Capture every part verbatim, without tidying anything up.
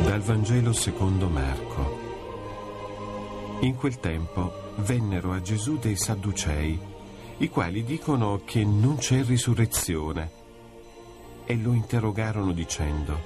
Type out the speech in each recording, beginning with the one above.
Dal Vangelo secondo Marco. In quel tempo vennero a Gesù dei Sadducei, i quali dicono che non c'è risurrezione, e lo interrogarono dicendo: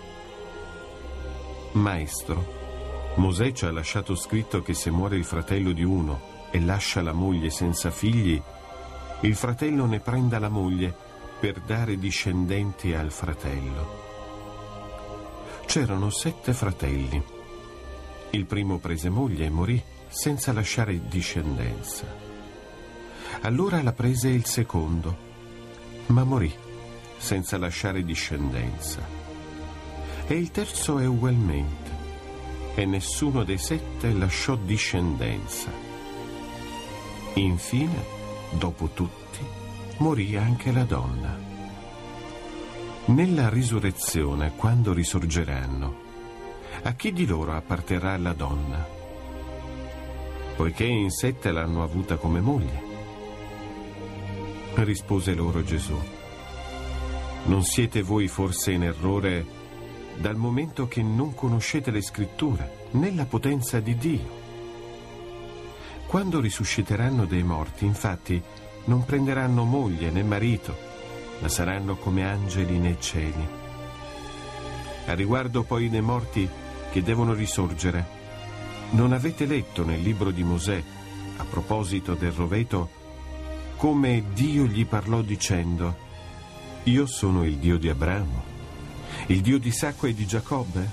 Maestro, Mosè ci ha lasciato scritto che se muore il fratello di uno e lascia la moglie senza figli, il fratello ne prenda la moglie per dare discendenti al fratello. C'erano sette fratelli. Il primo prese moglie e morì senza lasciare discendenza. Allora la prese il secondo, ma morì senza lasciare discendenza. E il terzo è ugualmente, e nessuno dei sette lasciò discendenza. Infine, dopo tutti, morì anche la donna. Nella risurrezione, quando risorgeranno, a chi di loro apparterrà la donna? Poiché in sette l'hanno avuta come moglie. Rispose loro Gesù: non siete voi forse in errore dal momento che non conoscete le scritture né la potenza di Dio? Quando risusciteranno dei morti, infatti, non prenderanno moglie né marito, ma saranno come angeli nei cieli. A riguardo poi dei morti che devono risorgere, non avete letto nel libro di Mosè, a proposito del roveto, come Dio gli parlò dicendo: io sono il Dio di Abramo, il Dio di Isacco e di Giacobbe?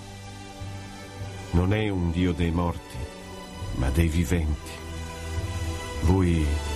Non è un Dio dei morti, ma dei viventi. Voi